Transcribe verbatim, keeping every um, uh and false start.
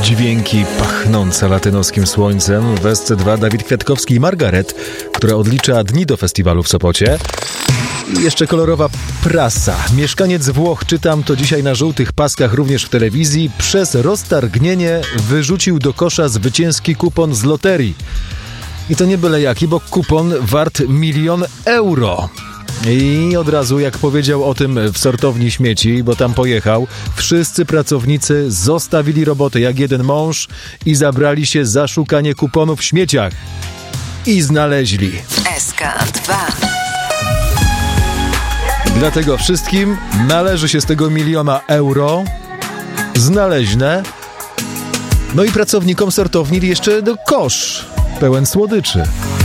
dźwięki pachnące latynoskim słońcem. W S C dwa Dawid Kwiatkowski i Margaret, która odlicza dni do festiwalu w Sopocie. I jeszcze kolorowa prasa. Mieszkaniec Włoch, czytam to dzisiaj na żółtych paskach również w telewizji, przez roztargnienie wyrzucił do kosza zwycięski kupon z loterii. I to nie byle jaki, bo kupon wart milion euro. I od razu, jak powiedział o tym w sortowni śmieci, bo tam pojechał, wszyscy pracownicy zostawili robotę jak jeden mąż i zabrali się za szukanie kuponów w śmieciach. I znaleźli. S K dwa. Dlatego wszystkim należy się z tego miliona euro znaleźne. No i pracownikom sortowni jeszcze do kosz pełen słodyczy.